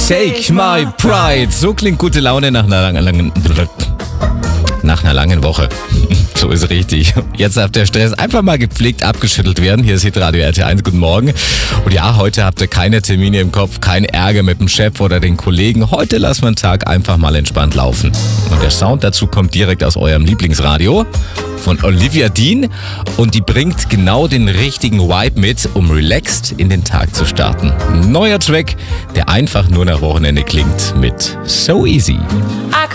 Shake my pride. So klingt gute Laune nach einer langen Woche. So ist richtig. Jetzt darf der Stress einfach mal gepflegt abgeschüttelt werden. Hier ist Hitradio RT1. Guten Morgen. Und ja, heute habt ihr keine Termine im Kopf, kein Ärger mit dem Chef oder den Kollegen. Heute lassen wir den Tag einfach mal entspannt laufen. Und der Sound dazu kommt direkt aus eurem Lieblingsradio von Olivia Dean. Und die bringt genau den richtigen Vibe mit, um relaxed in den Tag zu starten. Neuer Track, der einfach nur nach Wochenende klingt mit So Easy.